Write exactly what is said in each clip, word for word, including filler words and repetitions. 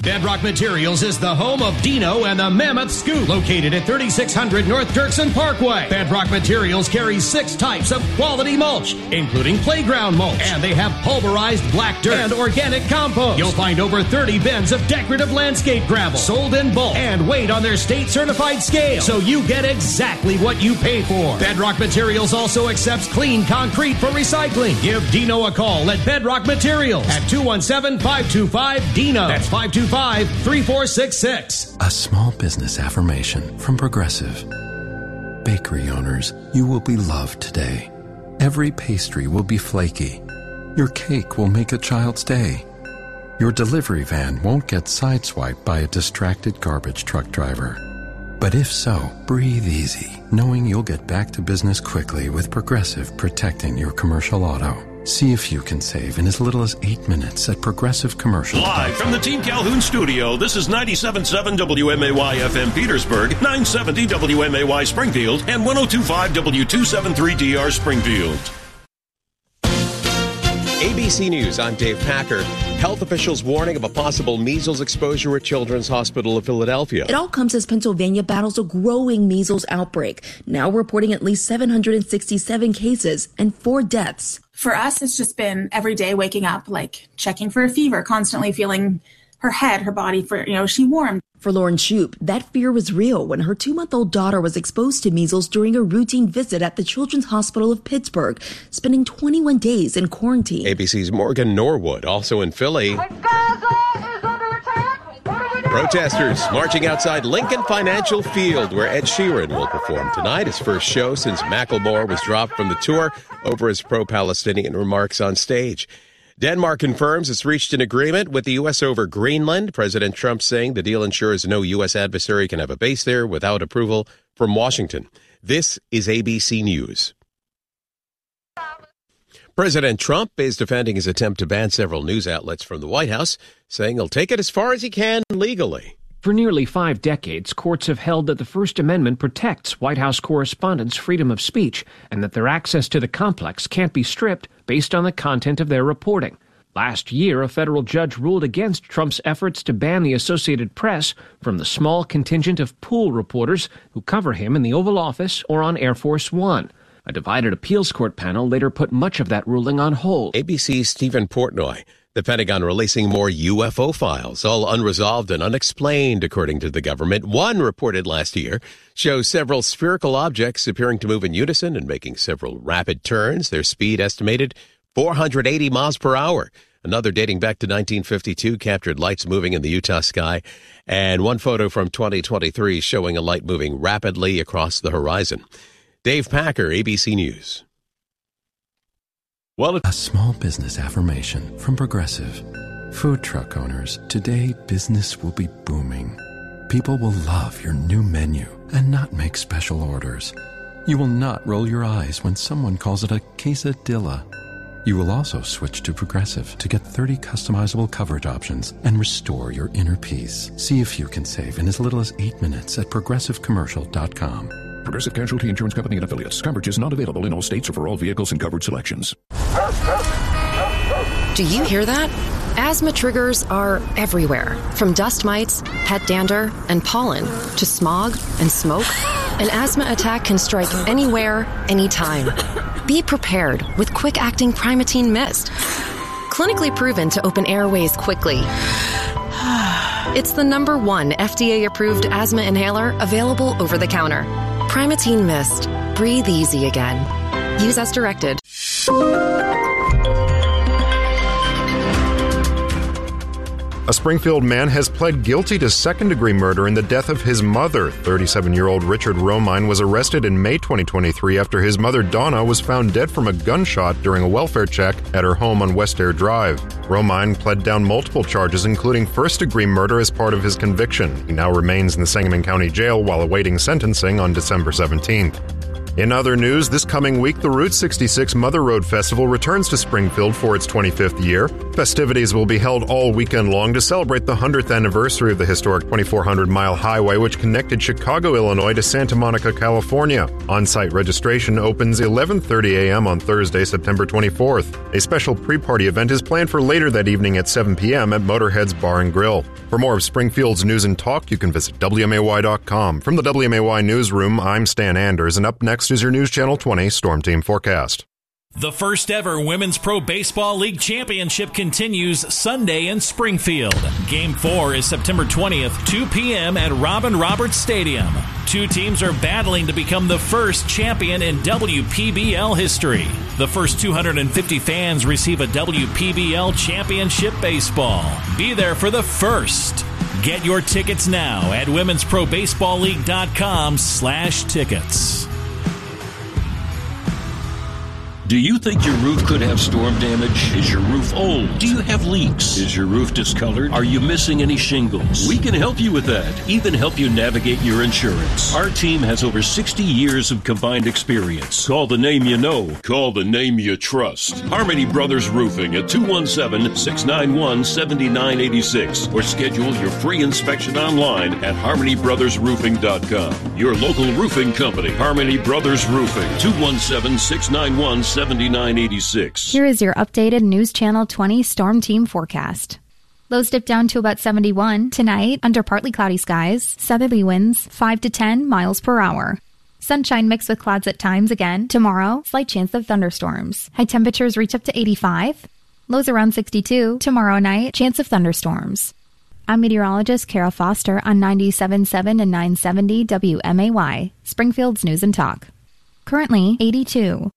Bedrock Materials is the home of Dino and the Mammoth Scoop, located at thirty-six hundred North Dirksen Parkway. Bedrock Materials carries six types of quality mulch, including playground mulch, and they have pulverized black dirt and organic compost. You'll find over thirty bins of decorative landscape gravel, sold in bulk and weighed on their state-certified scale, so you get exactly what you pay for. Bedrock Materials also accepts clean concrete for recycling. Give Dino a call at Bedrock Materials at two one seven, five two five, D I N O. That's five two five, three four six six. A small business affirmation from Progressive. Bakery owners, you will be loved today. Every pastry will be flaky. Your cake will make a child's day. Your delivery van won't get sideswiped by a distracted garbage truck driver. But if so, breathe easy, knowing you'll get back to business quickly with Progressive protecting your commercial auto. See if you can save in as little as eight minutes at Progressive Commercial. Live from the Team Calhoun studio, this is ninety-seven point seven W M A Y F M Petersburg, nine seventy W M A Y Springfield, and one oh two point five W two seventy-three D R Springfield. A B C News, I'm Dave Packer. Health officials warning of a possible measles exposure at Children's Hospital of Philadelphia. It all comes as Pennsylvania battles a growing measles outbreak, now reporting at least seven hundred sixty-seven cases and four deaths. For us, it's just been every day waking up, like checking for a fever, constantly feeling her head, her body, for, you know, she warm. For Lauren Shoup, that fear was real when her two-month-old daughter was exposed to measles during a routine visit at the Children's Hospital of Pittsburgh, spending twenty-one days in quarantine. A B C's Morgan Norwood, also in Philly. Protesters marching outside Lincoln Financial Field, where Ed Sheeran will perform tonight, his first show since Macklemore was dropped from the tour over his pro-Palestinian remarks on stage. Denmark confirms it's reached an agreement with the U S over Greenland. President Trump saying the deal ensures no U S adversary can have a base there without approval from Washington. This is A B C News. President Trump is defending his attempt to ban several news outlets from the White House, saying he'll take it as far as he can legally. For nearly five decades, courts have held that the First Amendment protects White House correspondents' freedom of speech and that their access to the complex can't be stripped based on the content of their reporting. Last year, a federal judge ruled against Trump's efforts to ban the Associated Press from the small contingent of pool reporters who cover him in the Oval Office or on Air Force One. A divided appeals court panel later put much of that ruling on hold. A B C's Stephen Portnoy. The Pentagon releasing more U F O files, all unresolved and unexplained, according to the government. One reported last year shows several spherical objects appearing to move in unison and making several rapid turns. Their speed estimated four hundred eighty miles per hour. Another dating back to nineteen fifty-two captured lights moving in the Utah sky. And one photo from twenty twenty-three showing a light moving rapidly across the horizon. Dave Packer, A B C News. Well, a small business affirmation from Progressive. Food truck owners, today business will be booming. People will love your new menu and not make special orders. You will not roll your eyes when someone calls it a quesadilla. You will also switch to Progressive to get thirty customizable coverage options and restore your inner peace. See if you can save in as little as eight minutes at progressive commercial dot com. Progressive Casualty Insurance Company and Affiliates. Coverage is not available in all states or for all vehicles and coverage selections. Do you hear that? Asthma triggers are everywhere, from dust mites, pet dander, and pollen, to smog and smoke. An asthma attack can strike anywhere, anytime. Be prepared with quick-acting Primatene Mist. Clinically proven to open airways quickly. It's the number one F D A-approved asthma inhaler available over the counter. Primatene Mist. Breathe easy again. Use as directed. A Springfield man has pled guilty to second-degree murder in the death of his mother. thirty-seven-year-old Richard Romine was arrested in May twenty twenty-three after his mother, Donna, was found dead from a gunshot during a welfare check at her home on West Air Drive. Romine pled down multiple charges, including first-degree murder as part of his conviction. He now remains in the Sangamon County Jail while awaiting sentencing on December seventeenth. In other news, this coming week, the Route sixty-six Mother Road Festival returns to Springfield for its twenty-fifth year. Festivities will be held all weekend long to celebrate the one hundredth anniversary of the historic twenty-four hundred mile highway which connected Chicago, Illinois to Santa Monica, California. On-site registration opens eleven thirty a.m. on Thursday, September twenty-fourth. A special pre-party event is planned for later that evening at seven p.m. at Motorhead's Bar and Grill. For more of Springfield's news and talk, you can visit W M A Y dot com. From the W M A Y Newsroom, I'm Stan Anders, and up next is your News Channel twenty Storm Team forecast. The first ever Women's Pro Baseball League Championship continues Sunday in Springfield. Game four is September twentieth, two p.m. at Robin Roberts Stadium. Two teams are battling to become the first champion in W P B L history. The first two hundred fifty fans receive a W P B L Championship baseball. Be there for the first. Get your tickets now at women's pro baseball league dot com slash tickets. Do you think your roof could have storm damage? Is your roof old? Do you have leaks? Is your roof discolored? Are you missing any shingles? We can help you with that, even help you navigate your insurance. Our team has over sixty years of combined experience. Call the name you know. Call the name you trust. Harmony Brothers Roofing at two one seven, six nine one, seven nine eight six or schedule your free inspection online at harmony brothers roofing dot com. Your local roofing company, Harmony Brothers Roofing, two one seven, six nine one, seven nine eight six. Here is your updated News Channel twenty Storm Team forecast. Lows dip down to about seventy-one. Tonight, under partly cloudy skies, southerly winds five to ten miles per hour. Sunshine mixed with clouds at times again. Tomorrow, slight chance of thunderstorms. High temperatures reach up to eighty-five. Lows around sixty-two. Tomorrow night, chance of thunderstorms. I'm meteorologist Kara Foster on ninety-seven point seven and nine seventy W M A Y, Springfield's News and Talk. Currently, eighty-two.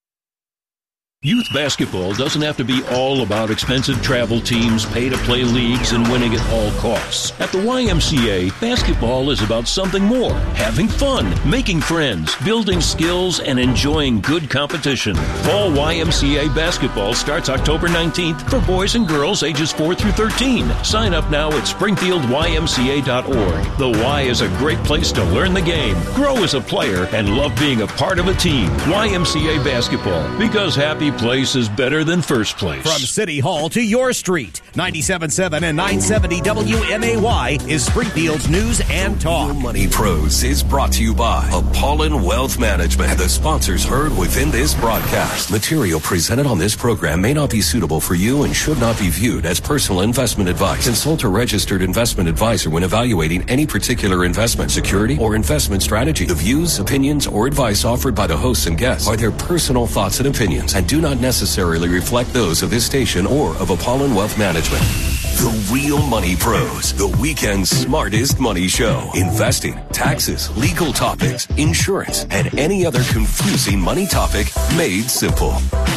Youth basketball doesn't have to be all about expensive travel teams, pay-to-play leagues, and winning at all costs. At the Y M C A, basketball is about something more. Having fun, making friends, building skills, and enjoying good competition. Fall Y M C A basketball starts October nineteenth for boys and girls ages four through thirteen. Sign up now at springfield y m c a dot org. The Y is a great place to learn the game, grow as a player, and love being a part of a team. Y M C A basketball, because happy place is better than first place. From City Hall to your street, ninety-seven point seven and nine seventy W M A Y is Springfield's News and Talk. Real Money Pros is brought to you by Apollon Wealth Management and the sponsors heard within this broadcast. Material presented on this program may not be suitable for you and should not be viewed as personal investment advice. Consult a registered investment advisor when evaluating any particular investment, security, or investment strategy. The views, opinions, or advice offered by the hosts and guests are their personal thoughts and opinions and do not necessarily reflect those of this station or of Apollon Wealth Management. The Real Money Pros, the weekend's smartest money show. Investing, taxes, legal topics, insurance, and any other confusing money topic made simple.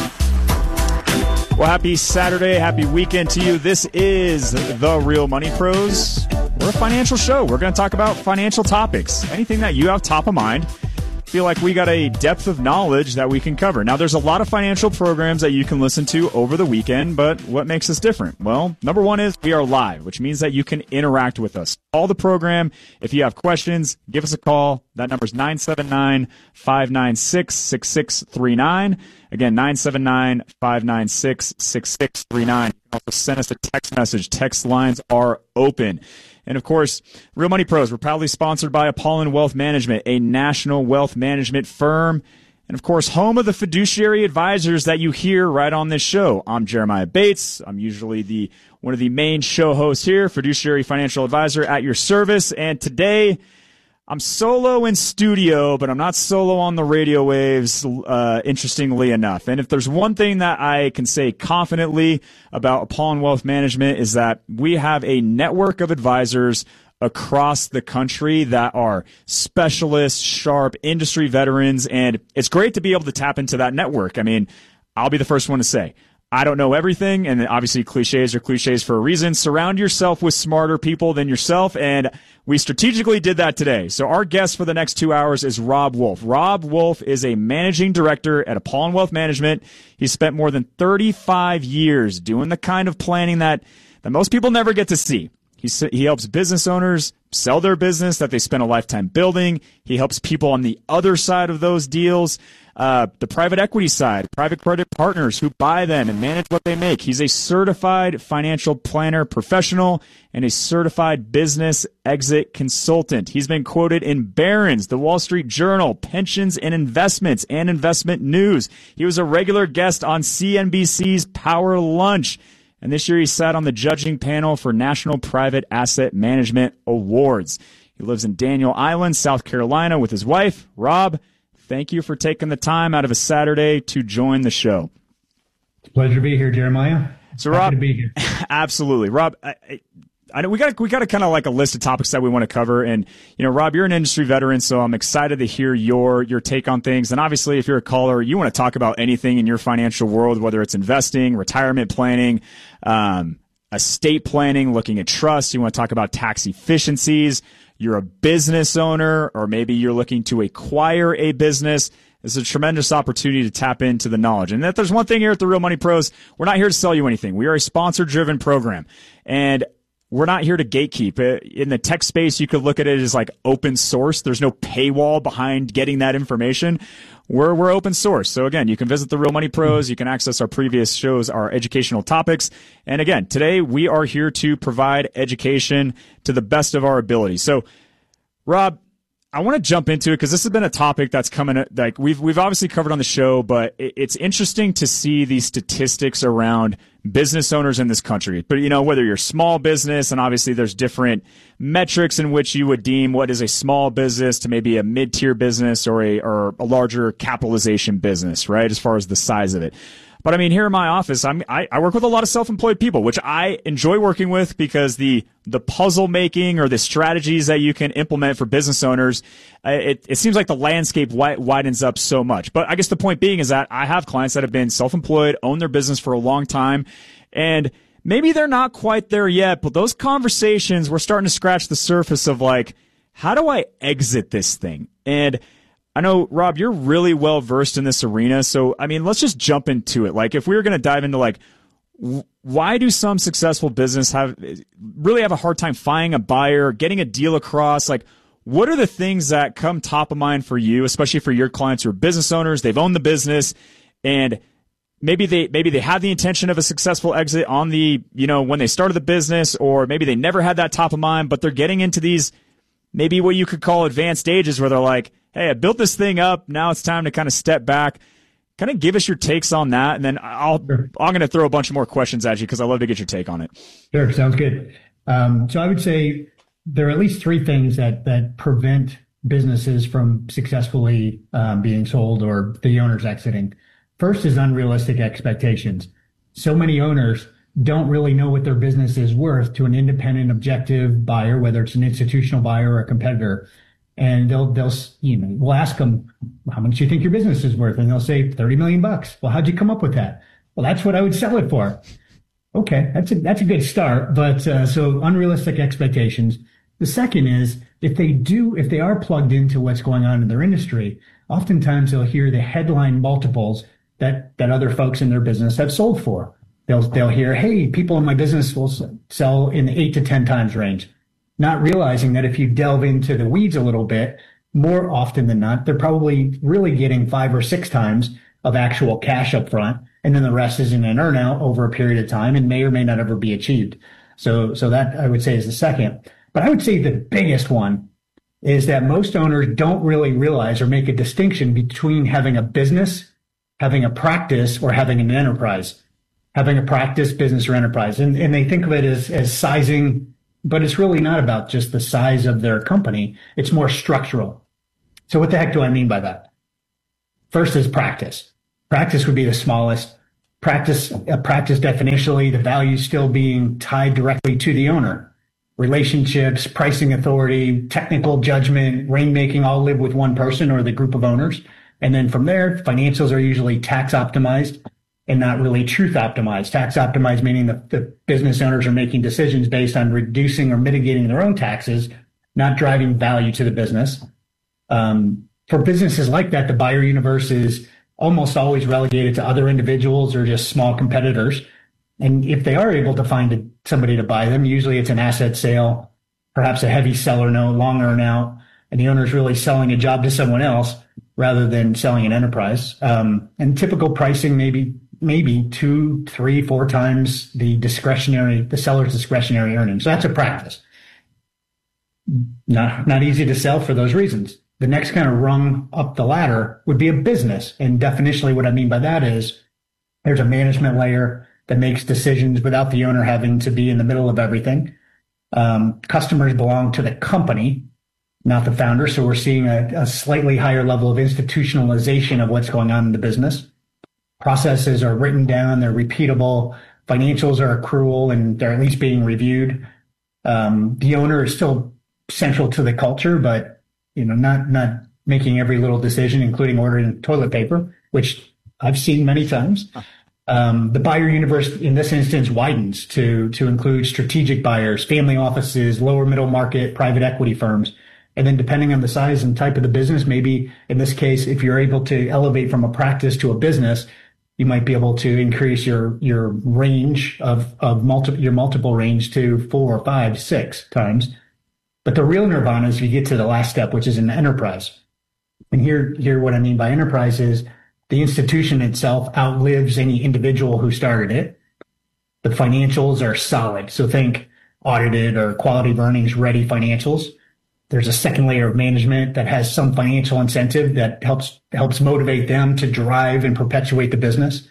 Well, happy Saturday, happy weekend to you. This is The Real Money Pros. We're a financial show. We're going to talk about financial topics, anything that you have top of mind. Feel like we got a depth of knowledge that we can cover. Now, there's a lot of financial programs that you can listen to over the weekend, but what makes us different? Well, number one is we are live, which means that you can interact with us. Call the program. If you have questions, give us a call. That number is nine seven nine, five nine six, six six three nine. Again, nine seven nine, five nine six, six six three nine. You can also send us a text message. Text lines are open. And, of course, Real Money Pros, we're proudly sponsored by Apollon Wealth Management, a national wealth management firm. And, of course, home of the fiduciary advisors that you hear right on this show. I'm Jeremiah Bates. I'm usually the one of the main show hosts here, fiduciary financial advisor at your service. And today, I'm solo in studio, but I'm not solo on the radio waves, uh, interestingly enough. And if there's one thing that I can say confidently about Apollon Wealth Management is that we have a network of advisors across the country that are specialists, sharp, industry veterans, and it's great to be able to tap into that network. I mean, I'll be the first one to say, I don't know everything, and obviously cliches are cliches for a reason. Surround yourself with smarter people than yourself, and we strategically did that today. So our guest for the next two hours is Rob Wolf. Rob Wolf is a managing director at Apollon Wealth Management. He spent more than thirty-five years doing the kind of planning that, that most people never get to see. He, he helps business owners sell their business that they spent a lifetime building. He helps people on the other side of those deals, uh, the private equity side, private credit partners who buy them and manage what they make. He's a certified financial planner professional and a certified business exit consultant. He's been quoted in Barron's, the Wall Street Journal, Pensions and Investments, and Investment News. He was a regular guest on C N B C's Power Lunch. And this year he sat on the judging panel for National Private Asset Management Awards. He lives in Daniel Island, South Carolina with his wife. Rob, thank you for taking the time out of a Saturday to join the show. It's a pleasure to be here, Jeremiah. So Happy Rob, to be here. Absolutely. Rob, I, I, I know we got we got a kind of like a list of topics that we want to cover, and you know, Rob, you're an industry veteran, so I'm excited to hear your your take on things. And obviously, if you're a caller, you want to talk about anything in your financial world, whether it's investing, retirement planning, um, estate planning, looking at trusts. You want to talk about tax efficiencies. You're a business owner, or maybe you're looking to acquire a business. It's a tremendous opportunity to tap into the knowledge. And if there's one thing here at the Real Money Pros, we're not here to sell you anything. We are a sponsor-driven program, and we're not here to gatekeep. In the tech space, you could look at it as like open source. There's no paywall behind getting that information. We're, we're open source. So again, you can visit the Real Money Pros. You can access our previous shows, our educational topics. And again, today we are here to provide education to the best of our ability. So Rob, I want to jump into it because this has been a topic that's coming, like we've, we've obviously covered on the show, but it's interesting to see these statistics around business owners in this country. But, you know, whether you're small business, and obviously there's different metrics in which you would deem what is a small business to maybe a mid-tier business or a, or a larger capitalization business, right? As far as the size of it. But I mean, here in my office, I'm, I, I work with a lot of self-employed people, which I enjoy working with because the, the puzzle making or the strategies that you can implement for business owners, uh, it, it seems like the landscape wi- widens up so much. But I guess the point being is that I have clients that have been self-employed, own their business for a long time, and maybe they're not quite there yet, but those conversations, we're starting to scratch the surface of like, how do I exit this thing? And I know, Rob, you're really well versed in this arena. So, I mean, let's just jump into it. Like, if we were going to dive into like, w- why do some successful business have really have a hard time finding a buyer, getting a deal across? Like, what are the things that come top of mind for you, especially for your clients who are business owners? They've owned the business, and maybe they maybe they have the intention of a successful exit on the, you know, when they started the business, or maybe they never had that top of mind, but they're getting into these maybe what you could call advanced stages where they're like, hey, I built this thing up. Now it's time to kind of step back. Kind of give us your takes on that, and then I'll, sure. I'm going to throw a bunch of more questions at you because I love to get your take on it. Sure, sounds good. Um, so I would say there are at least three things that that prevent businesses from successfully um, being sold or the owners exiting. First is unrealistic expectations. So many owners don't really know what their business is worth to an independent, objective buyer, whether it's an institutional buyer or a competitor. And they'll, they'll, you know, we'll ask them, how much do you think your business is worth? And they'll say thirty million bucks. Well, how'd you come up with that? Well, that's what I would sell it for. Okay. That's a, that's a good start. But, uh, so unrealistic expectations. The second is if they do, if they are plugged into what's going on in their industry, oftentimes they'll hear the headline multiples that, that other folks in their business have sold for. They'll, they'll hear, hey, people in my business will sell in the eight to ten times range. Not realizing that if you delve into the weeds a little bit, more often than not, they're probably really getting five or six times of actual cash up front. And then the rest is in an earnout over a period of time and may or may not ever be achieved. So, so that I would say is the second. But I would say the biggest one is that most owners don't really realize or make a distinction between having a business, having a practice, or having an enterprise. Having a practice, business, or enterprise. And, and they think of it as, as sizing. But it's really not about just the size of their company. It's more structural. So what the heck do I mean by that? First is practice. Practice would be the smallest. Practice, uh, practice definitionally, the value still being tied directly to the owner. Relationships, pricing authority, technical judgment, rainmaking all live with one person or the group of owners. And then from there, financials are usually tax optimized and not really truth optimized. Tax optimized meaning the, the business owners are making decisions based on reducing or mitigating their own taxes, not driving value to the business. Um, for businesses like that, the buyer universe is almost always relegated to other individuals or just small competitors. And if they are able to find somebody to buy them, usually it's an asset sale, perhaps a heavy seller note, long earn out, and the owner is really selling a job to someone else rather than selling an enterprise. Um, and typical pricing, maybe maybe two, three, four times the discretionary, the seller's discretionary earnings. So that's a practice. Not not easy to sell for those reasons. The next kind of rung up the ladder would be a business. And definitionally, what I mean by that is there's a management layer that makes decisions without the owner having to be in the middle of everything. Um, customers belong to the company, not the founder. So we're seeing a, a slightly higher level of institutionalization of what's going on in the business. Processes are written down, they're repeatable, financials are accrual, and they're at least being reviewed. Um, the owner is still central to the culture, but you know, not not making every little decision, including ordering toilet paper, which I've seen many times. Um, the buyer universe in this instance widens to to include strategic buyers, family offices, lower middle market, private equity firms. And then depending on the size and type of the business, maybe in this case, if you're able to elevate from a practice to a business, you might be able to increase your your range of of multiple your multiple range to four, five, six times. But the real nirvana is you get to the last step, which is an enterprise. And here here what I mean by enterprise is the institution itself outlives any individual who started it. The financials are solid. So think audited or quality of earnings ready financials. There's a second layer of management that has some financial incentive that helps helps motivate them to drive and perpetuate the business.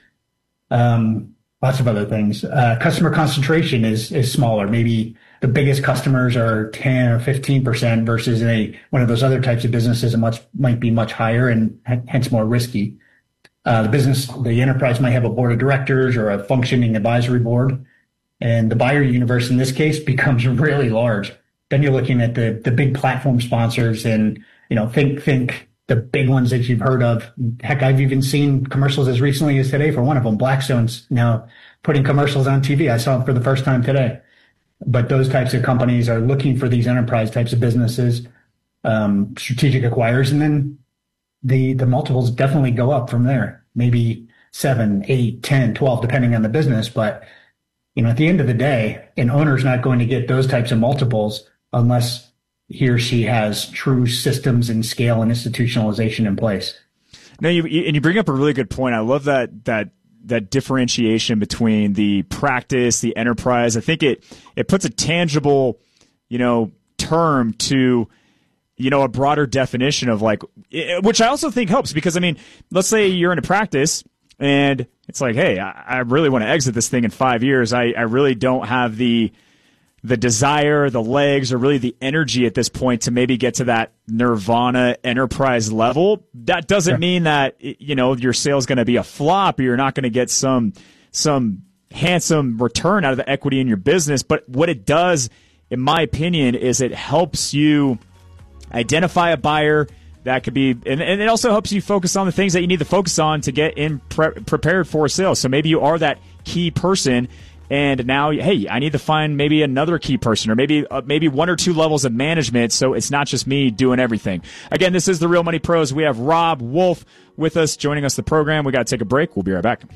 Um, lots of other things. Uh, customer concentration is is smaller. Maybe the biggest customers are ten or fifteen percent versus a one of those other types of businesses. It much might be much higher and hence more risky. Uh, the business, the enterprise might have a board of directors or a functioning advisory board, and the buyer universe in this case becomes really large. Then you're looking at the the big platform sponsors, and you know, think think the big ones that you've heard of. Heck, I've even seen commercials as recently as today for one of them. Blackstone's now putting commercials on T V. I saw it for the first time today. But those types of companies are looking for these enterprise types of businesses, um, strategic acquirers, and then the the multiples definitely go up from there. Maybe seven, eight, ten, twelve, depending on the business. But you know, at the end of the day, an owner's not going to get those types of multiples unless he or she has true systems and scale and institutionalization in place. No, you, and you bring up a really good point. I love that that that differentiation between the practice, the enterprise. I think it it puts a tangible, you know, term to, you know, a broader definition of like, which I also think helps because, I mean, let's say you're in a practice and it's like, hey, I, I really want to exit this thing in five years. I, I really don't have the the desire, the legs, or really the energy at this point to maybe get to that nirvana enterprise level. That doesn't sure. mean that, you know, your sale's going to be a flop or you're not going to get some some handsome return out of the equity in your business. But what it does, in my opinion, is it helps you identify a buyer that could be, and, and it also helps you focus on the things that you need to focus on to get in pre- prepared for a sale. So maybe you are that key person. And now, hey, I need to find maybe another key person or maybe uh, maybe one or two levels of management so it's not just me doing everything. Again, this is The Real Money Pros. We have Rob Wolf with us, joining us the program. We got to take a break. We'll be right back.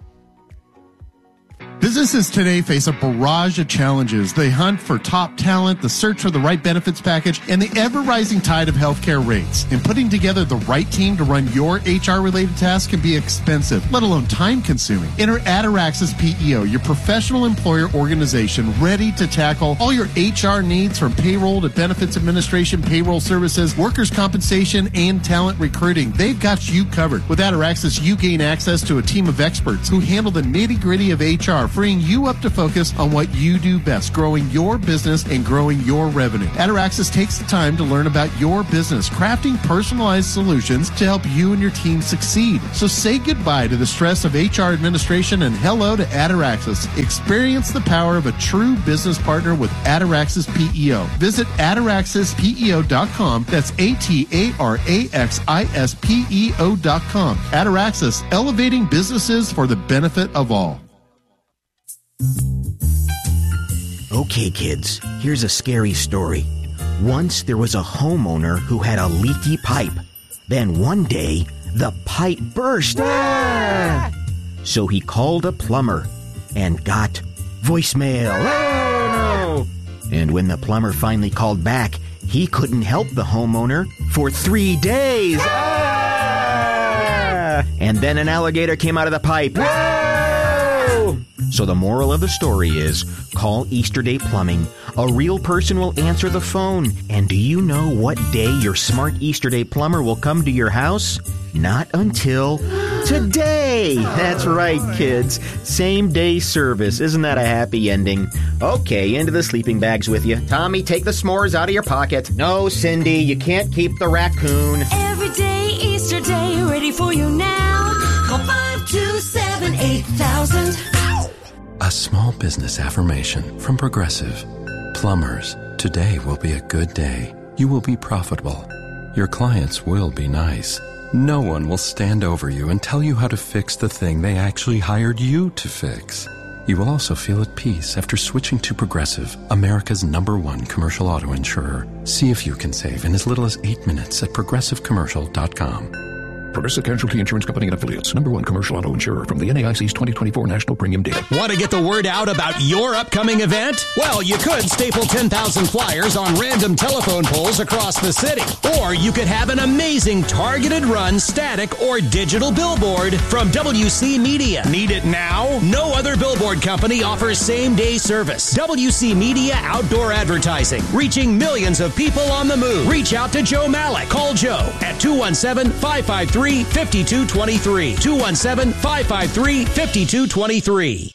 Businesses today face a barrage of challenges. They hunt for top talent, the search for the right benefits package, and the ever-rising tide of healthcare rates. And putting together the right team to run your H R-related tasks can be expensive, let alone time-consuming. Enter Ataraxis P E O, your professional employer organization ready to tackle all your H R needs from payroll to benefits administration, payroll services, workers' compensation, and talent recruiting. They've got you covered. With Ataraxis, you gain access to a team of experts who handle the nitty-gritty of H R, freeing you up to focus on what you do best, growing your business and growing your revenue. Ataraxis takes the time to learn about your business, crafting personalized solutions to help you and your team succeed. So say goodbye to the stress of H R administration and hello to Ataraxis. Experience the power of a true business partner with Ataraxis P E O. Visit Ataraxis P E O dot com. That's A T A R A X I S P E O dot com. Ataraxis, elevating businesses for the benefit of all. Okay, kids, here's a scary story. Once there was a homeowner who had a leaky pipe. Then one day, the pipe burst. Ah! So he called a plumber. and got voicemail. Oh, no! And when the plumber finally called back, he couldn't help the homeowner for three days. Ah! And then an alligator came out of the pipe. Whoa! So the moral of the story is, call Easterday Plumbing. A real person will answer the phone. And do you know what day your smart Easterday plumber will come to your house? Not until today. That's right, kids. Same day service. Isn't that a happy ending? Okay, into the sleeping bags with you. Tommy, take the s'mores out of your pocket. No, Cindy, you can't keep the raccoon. Every day, Easter Day, ready for you now. Call five two seven, eight thousand. A small business affirmation from Progressive. Plumbers, today will be a good day. You will be profitable. Your clients will be nice. No one will stand over you and tell you how to fix the thing they actually hired you to fix. You will also feel at peace after switching to Progressive, America's number one commercial auto insurer. See if you can save in as little as eight minutes at progressive commercial dot com. Progressive Casualty Insurance Company and Affiliates. Number one commercial auto insurer from the N A I C's twenty twenty-four National Premium Data. Want to get the word out about your upcoming event? Well, you could staple ten thousand flyers on random telephone poles across the city. Or you could have an amazing targeted run, static, or digital billboard from W C Media. Need it now? No other billboard company offers same-day service. W C Media Outdoor Advertising, reaching millions of people on the move. Reach out to Joe Malik. Call Joe at two one seven, five five three, five two two three. two one seven, five five three, five two two three.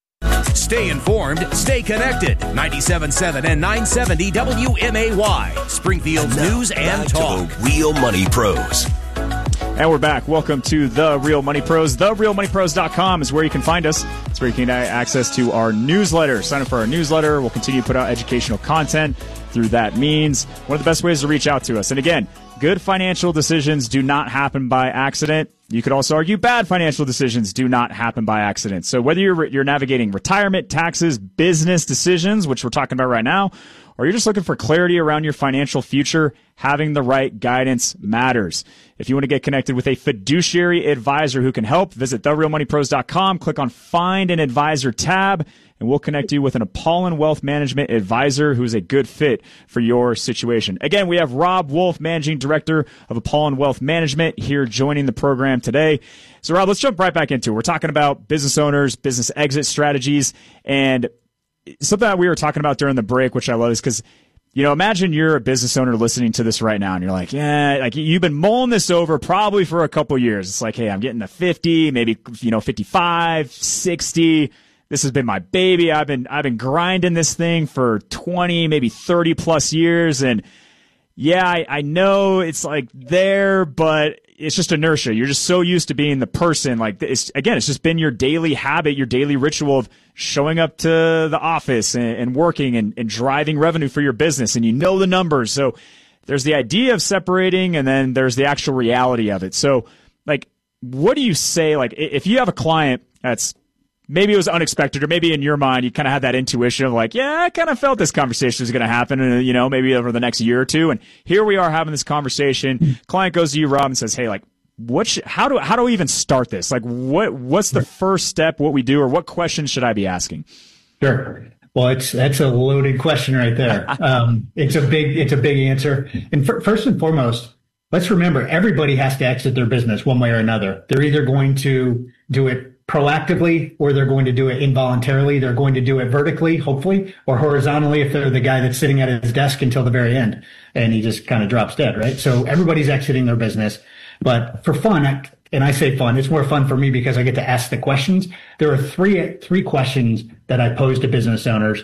Stay informed, stay connected. ninety-seven point seven and nine seventy W M A Y. Springfield's now, news and talk. The Real Money Pros. And we're back. Welcome to The Real Money Pros. the real money pros dot com is where you can find us. It's where you can get access to our newsletter. Sign up for our newsletter. We'll continue to put out educational content through that means. One of the best ways to reach out to us. And again, good financial decisions do not happen by accident. You could also argue bad financial decisions do not happen by accident. So whether you're you're navigating retirement, taxes, business decisions, which we're talking about right now, or you're just looking for clarity around your financial future, having the right guidance matters. If you want to get connected with a fiduciary advisor who can help, visit the real money pros dot com, click on Find an Advisor tab, and we'll connect you with an Apollon Wealth Management advisor who's a good fit for your situation. Again, we have Rob Wolf, Managing Director of Apollon Wealth Management, here joining the program today. So, Rob, let's jump right back into it. We're talking about business owners, business exit strategies, and something that we were talking about during the break, which I love, is because, you know, imagine you're a business owner listening to this right now, and you're like, yeah, like you've been mulling this over probably for a couple years. It's like, hey, I'm getting to fifty, maybe, you know, fifty-five, sixty. This has been my baby. I've been, I've been grinding this thing for twenty, maybe thirty plus years. And yeah, I, I know it's like there, but it's just inertia. You're just so used to being the person. Like, it's, again, it's just been your daily habit, your daily ritual of showing up to the office and, and working and, and driving revenue for your business. And you know the numbers. So there's the idea of separating, and then there's the actual reality of it. So, like, what do you say? Like, if you have a client that's, maybe it was unexpected, or maybe in your mind you kind of had that intuition of like, yeah, I kind of felt this conversation was going to happen, and you know, maybe over the next year or two, and here we are having this conversation. Client goes to you, Rob, and says, "Hey, like, what? Sh- how do how do we even start this? Like, what what's the first step? What we do, or what questions should I be asking?" Sure. Well, it's that's a loaded question right there. um, it's a big it's a big answer. And f- first and foremost, let's remember everybody has to exit their business one way or another. They're either going to do it proactively, or they're going to do it involuntarily. They're going to do it vertically, hopefully, or horizontally if they're the guy that's sitting at his desk until the very end and he just kind of drops dead, right? So everybody's exiting their business. But for fun, and I say fun, it's more fun for me because I get to ask the questions. There are three three questions that I pose to business owners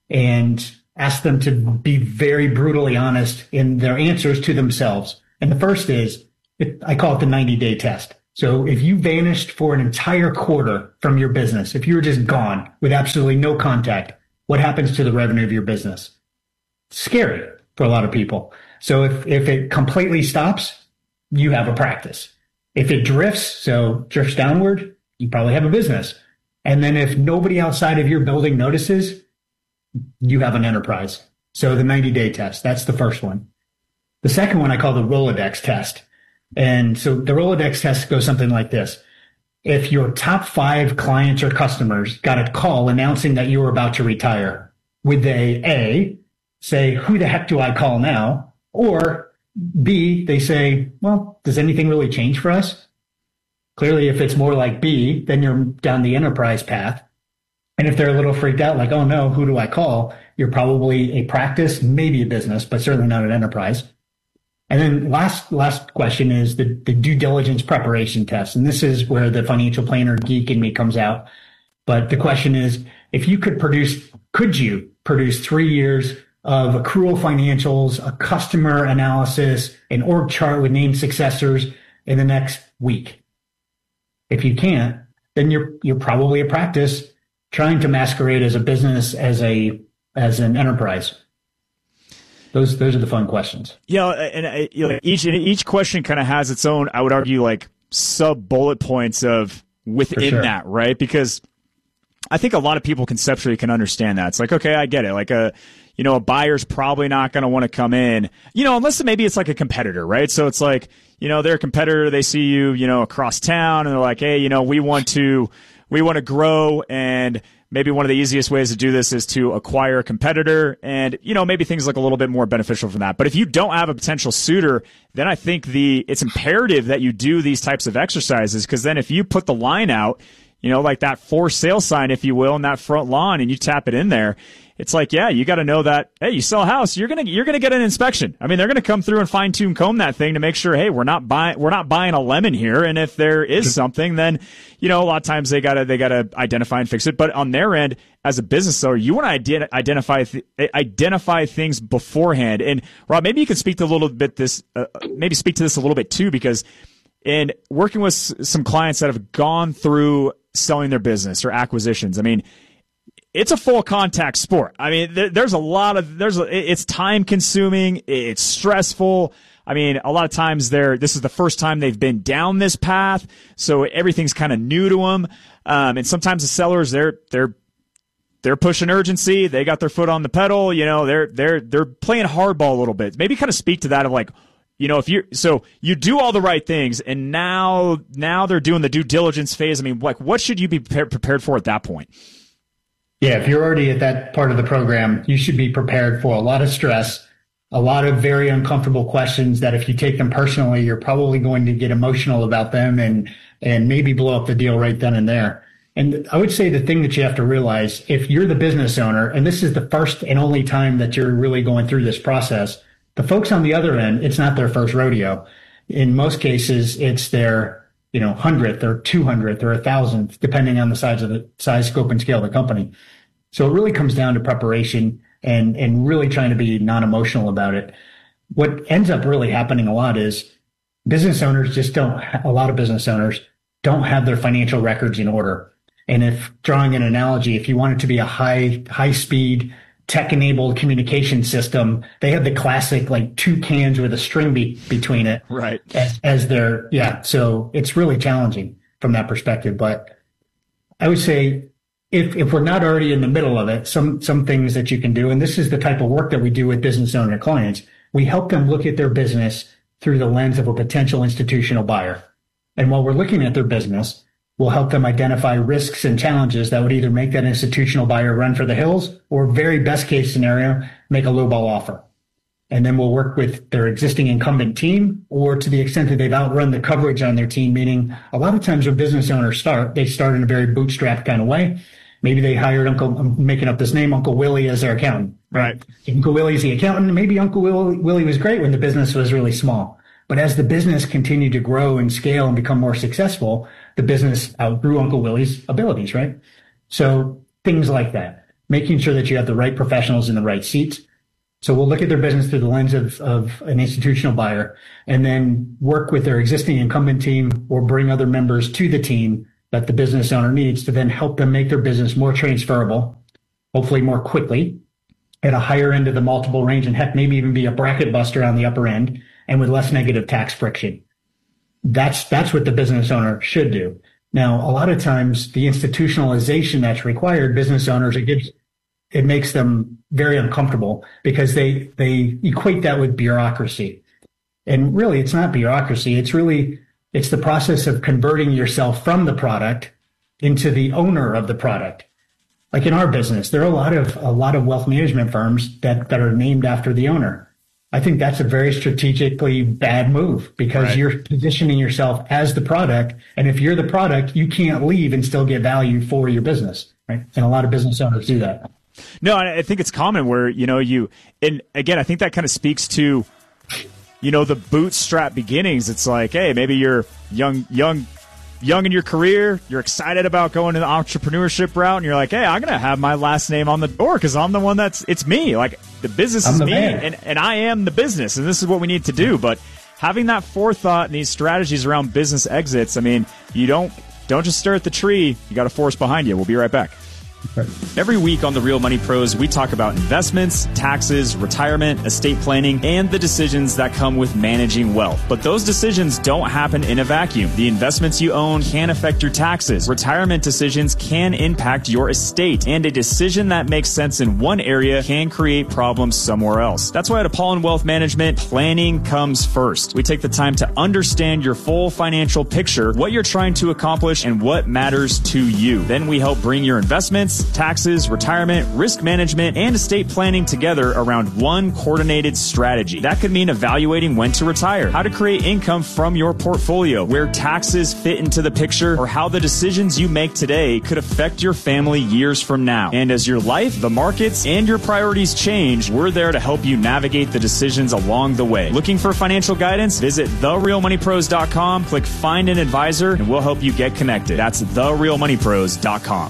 and ask them to be very brutally honest in their answers to themselves. And the first is, I call it the ninety-day test. So if you vanished for an entire quarter from your business, if you were just gone with absolutely no contact, what happens to the revenue of your business? It's scary for a lot of people. So if, if it completely stops, you have a practice. If it drifts, so drifts downward, you probably have a business. And then if nobody outside of your building notices, you have an enterprise. So the ninety-day test, that's the first one. The second one I call the Rolodex test. And so the Rolodex test goes something like this. if your top five clients or customers got a call announcing that you were about to retire, would they A, say, who the heck do I call now? Or B, they say, well, does anything really change for us? Clearly, if it's more like B, then you're down the enterprise path. And if they're a little freaked out, like, oh no, who do I call? You're probably a practice, maybe a business, but certainly not an enterprise. And then last last question is the, the due diligence preparation test. And this is where the financial planner geek in me comes out. But the question is, if you could produce, could you produce three years of accrual financials, a customer analysis, an org chart with named successors in the next week? If you can't, then you're you're probably a practice trying to masquerade as a business, as a as an enterprise. Those those are the fun questions. Yeah, and uh, you know, each each question kind of has its own, I would argue, like sub bullet points of within sure. that, right? Because I think a lot of people conceptually can understand that. It's like, okay, I get it. Like a, you know, a buyer's probably not going to want to come in, you know, unless maybe it's like a competitor, right? So it's like, you know, they're a competitor. They see you, you know, across town, and they're like, hey, you know, we want to, we want to grow, and maybe one of the easiest ways to do this is to acquire a competitor, and, you know, maybe things look a little bit more beneficial from that. But if you don't have a potential suitor, then I think the, it's imperative that you do these types of exercises, because then if you put the line out, you know, like that for sale sign, if you will, in that front lawn, and you tap it in there, it's like, yeah, you got to know that, hey, you sell a house, you're going to, you're going to get an inspection. I mean, they're going to come through and fine tune comb that thing to make sure, hey, we're not buying, we're not buying a lemon here. And if there is something, then, you know, a lot of times they got to, they got to identify and fix it. But on their end, as a business owner, you want to ident- identify, th- identify things beforehand. And Rob, maybe you could speak to a little bit this, uh, maybe speak to this a little bit too, because in working with s- some clients that have gone through selling their business or acquisitions, I mean, it's a full contact sport. I mean, there, there's a lot of, there's, a, it's time consuming. It's stressful. I mean, a lot of times they're, this is the first time they've been down this path. So everything's kind of new to them. Um, and sometimes the sellers, they're, they're, they're pushing urgency. They got their foot on the pedal. You know, they're, they're, they're playing hardball a little bit. Maybe kind of speak to that of like, you know, if you, so you do all the right things, and now, now they're doing the due diligence phase. I mean, like, what should you be prepared for at that point? Yeah, if you're already at that part of the program, you should be prepared for a lot of stress, a lot of very uncomfortable questions that if you take them personally, you're probably going to get emotional about them and and maybe blow up the deal right then and there. And I would say the thing that you have to realize, if you're the business owner, and this is the first and only time that you're really going through this process, the folks on the other end, it's not their first rodeo. In most cases, it's their, you know, hundredth or two hundredth or a thousandth, depending on the size of the size, scope, and scale of the company. So it really comes down to preparation and, and really trying to be non-emotional about it. What ends up really happening a lot is business owners just don't, a lot of business owners don't have their financial records in order. And if, drawing an analogy, if you want it to be a high, high speed, tech-enabled communication system, they have the classic, like, two cans with a string be- between it. Right. As, as their, yeah. So it's really challenging from that perspective. But I would say, If if we're not already in the middle of it, some some things that you can do, and this is the type of work that we do with business owner clients, we help them look at their business through the lens of a potential institutional buyer. And while we're looking at their business, we'll help them identify risks and challenges that would either make that institutional buyer run for the hills, or very best case scenario, make a lowball offer. And then we'll work with their existing incumbent team, or to the extent that they've outrun the coverage on their team, meaning a lot of times when business owners start, they start in a very bootstrapped kind of way. Maybe they hired Uncle, I'm making up this name, Uncle Willie as their accountant. Right. Uncle Willie's the accountant. Maybe Uncle Willie, Willie was great when the business was really small. But as the business continued to grow and scale and become more successful, the business outgrew Uncle Willie's abilities, right? So things like that, making sure that you have the right professionals in the right seats. So we'll look at their business through the lens of, of an institutional buyer, and then work with their existing incumbent team or bring other members to the team that the business owner needs to then help them make their business more transferable, hopefully more quickly, at a higher end of the multiple range, and heck, maybe even be a bracket buster on the upper end, and with less negative tax friction. That's that's what the business owner should do. Now, a lot of times, the institutionalization that's required, business owners, it gives, it makes them very uncomfortable because they they equate that with bureaucracy. And really, it's not bureaucracy. It's really It's the process of converting yourself from the product into the owner of the product. Like in our business, there are a lot of a lot of wealth management firms that, that are named after the owner. I think that's a very strategically bad move because right. you're positioning yourself as the product. And if you're the product, you can't leave and still get value for your business. Right. And a lot of business owners do that. No, I think it's common where, you know, you, and again, I think that kind of speaks to, you know, the bootstrap beginnings. It's like, hey, maybe you're young, young, young in your career. You're excited about going to the entrepreneurship route. And you're like, hey, I'm going to have my last name on the door because I'm the one that's, it's me. Like the business is me and, and I am the business. And this is what we need to do. But having that forethought and these strategies around business exits, I mean, you don't, don't just stare at the tree. You got a forest behind you. We'll be right back. Every week on The Real Money Pros, we talk about investments, taxes, retirement, estate planning, and the decisions that come with managing wealth. But those decisions don't happen in a vacuum. The investments you own can affect your taxes. Retirement decisions can impact your estate. And a decision that makes sense in one area can create problems somewhere else. That's why at Apollon Wealth Management, planning comes first. We take the time to understand your full financial picture, what you're trying to accomplish, and what matters to you. Then we help bring your investments, taxes, retirement, risk management, and estate planning together around one coordinated strategy. That could mean evaluating when to retire, how to create income from your portfolio, where taxes fit into the picture, or how the decisions you make today could affect your family years from now. And as your life, the markets, and your priorities change, we're there to help you navigate the decisions along the way. Looking for financial guidance? Visit the real money pros dot com, click Find an Advisor, and we'll help you get connected. That's the real money pros dot com.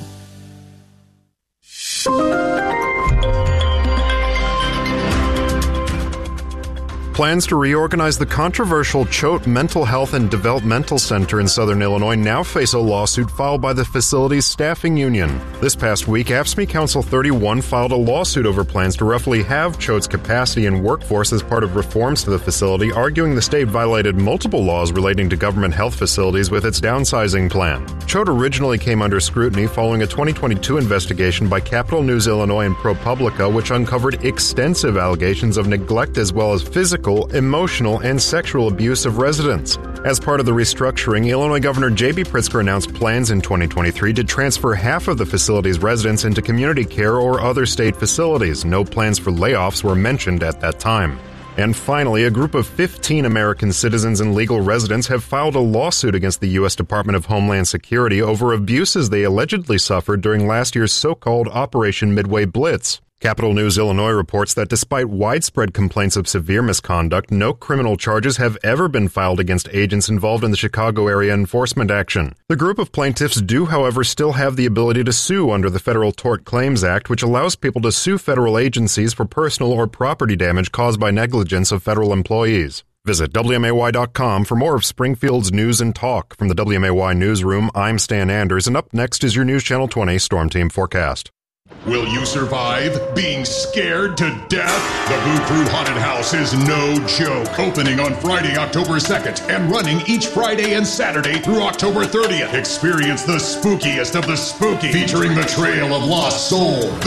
Plans to reorganize the controversial Choate Mental Health and Developmental Center in Southern Illinois now face a lawsuit filed by the facility's staffing union. This past week, A F S C M E Council thirty-one filed a lawsuit over plans to roughly halve Choate's capacity and workforce as part of reforms to the facility, arguing the state violated multiple laws relating to government health facilities with its downsizing plan. Choate originally came under scrutiny following a twenty twenty-two investigation by Capital News Illinois and ProPublica, which uncovered extensive allegations of neglect as well as physical, emotional, and sexual abuse of residents. As part of the restructuring, Illinois Governor J B Pritzker announced plans in twenty twenty-three to transfer half of the facility's residents into community care or other state facilities. No plans for layoffs were mentioned at that time. And finally, a group of fifteen American citizens and legal residents have filed a lawsuit against the U S Department of Homeland Security over abuses they allegedly suffered during last year's so-called Operation Midway Blitz. Capital News Illinois reports that despite widespread complaints of severe misconduct, no criminal charges have ever been filed against agents involved in the Chicago area enforcement action. The group of plaintiffs do, however, still have the ability to sue under the Federal Tort Claims Act, which allows people to sue federal agencies for personal or property damage caused by negligence of federal employees. Visit W M A Y dot com for more of Springfield's news and talk. From the W M A Y Newsroom, I'm Stan Anders, and up next is your News Channel twenty Storm Team forecast. Will you survive being scared to death? The Boo Crew Haunted House is no joke. Opening on Friday, October second, and running each Friday and Saturday through October thirtieth. Experience the spookiest of the spooky, featuring the Trail of Lost Soul,